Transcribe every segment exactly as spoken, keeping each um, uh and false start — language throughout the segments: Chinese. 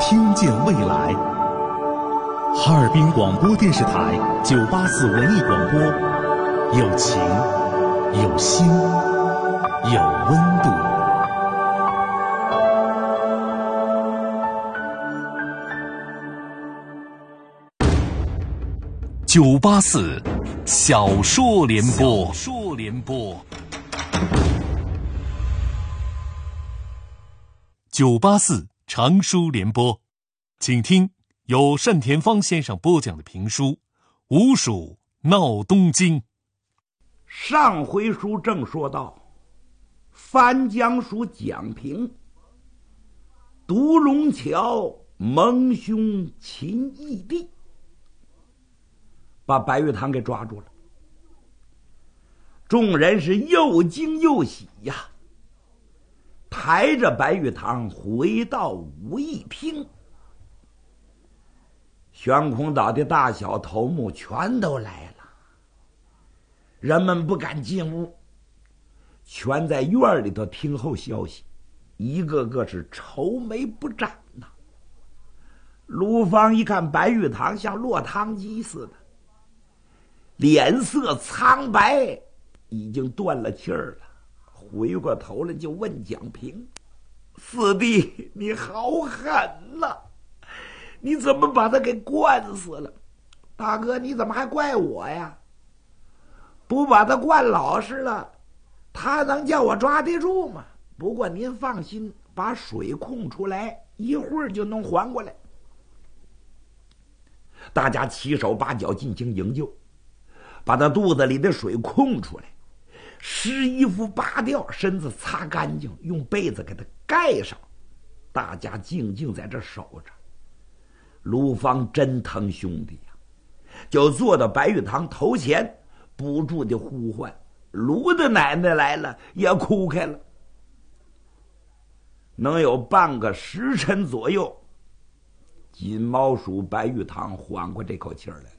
听见未来。哈尔滨广播电视台九八四文艺广播，有情，有心，有温度。九八四小说联播，小说联播。九八四长书联播，请听由单田芳先生播讲的评书《吴蜀闹东京》。 上回书正说到，藩江属蒋平、独龙桥蒙兄秦义帝，把白玉堂给抓住了。众人是又惊又喜呀，抬着白玉堂回到武义厅。悬空岛的大小头目全都来了，人们不敢进屋，全在院里头听候消息，一个个是愁眉不展呐。卢芳一看白玉堂像落汤鸡似的，脸色苍白，已经断了气儿了，回过头来就问蒋平：“四弟，你好狠呐！你怎么把他给灌死了？大哥，你怎么还怪我呀？不把他灌老实了，他能叫我抓得住吗？不过您放心，把水控出来，一会儿就能还过来。”大家七手八脚进行营救，把他肚子里的水控出来，湿衣服扒掉，身子擦干净，用被子给他盖上。大家静静在这守着。卢芳真疼兄弟呀，就坐到白玉堂头前，不住的呼唤：“卢的奶奶来了！”也哭开了。能有半个时辰左右，金毛鼠白玉堂缓过这口气儿来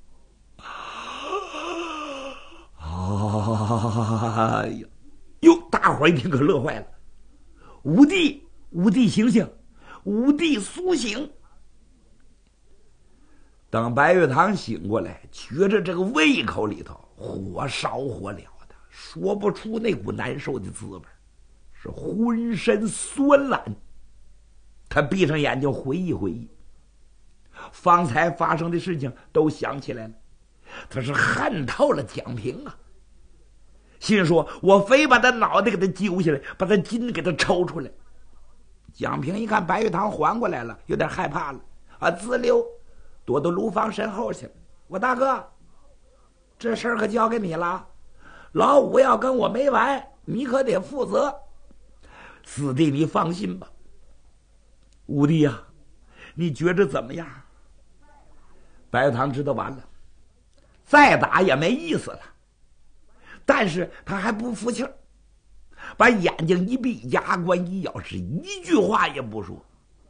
了。哎呀，哟！大伙儿一听可乐坏了。吴弟，吴弟醒醒，吴弟苏醒！等白玉堂醒过来，觉着这个胃口里头火烧火燎的，说不出那股难受的滋味，是浑身酸懒。他闭上眼睛回忆回忆，方才发生的事情都想起来了。他是恨透了蒋平啊，心说我非把他脑袋给他揪下来，把他筋给他抽出来。蒋平一看白玉堂还过来了，有点害怕了啊，滋溜躲到卢芳身后去了。我大哥，这事儿可交给你了，老五要跟我没完，你可得负责。四弟你放心吧。五弟呀、啊，你觉着怎么样？白玉堂知道完了，再打也没意思了，但是他还不服气儿，把眼睛一闭，牙关一咬，是一句话也不说。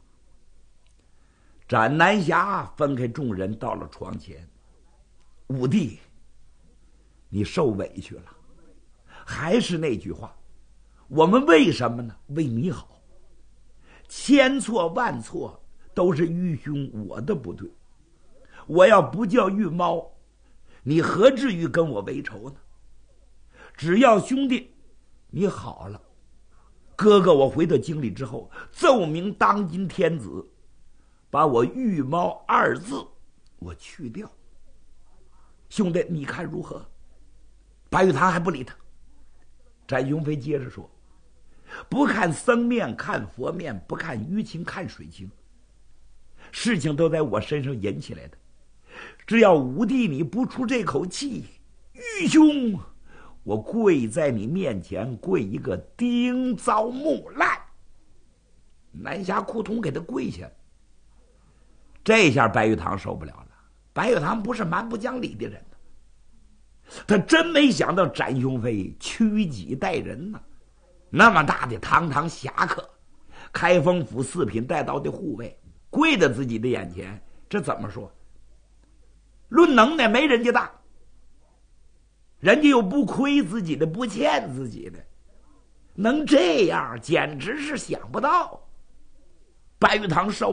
展南霞分开众人到了床前：“五弟，你受委屈了，还是那句话，我们为什么呢？为你好，千错万错都是玉兄我的不对，我要不叫玉猫，你何至于跟我为仇呢？只要兄弟你好了，哥哥我回到京里之后，奏明当今天子，把我玉猫二字我去掉。兄弟你看如何？”白玉堂还不理他。展雄飞接着说：“不看僧面看佛面，不看舆情看水情，事情都在我身上引起来的，只要五弟你不出这口气，玉兄我跪在你面前跪一个钉遭木烂。”南霞裤筒给他跪下。这下白玉堂受不了了。白玉堂不是蛮不讲理的人，他真没想到展雄飞屈己待人呢、啊。那么大的堂堂侠客，开封府四品带刀的护卫，跪在自己的眼前，这怎么说？论能耐没人家大，人家又不亏自己的，不欠自己的，能这样简直是想不到。白玉堂受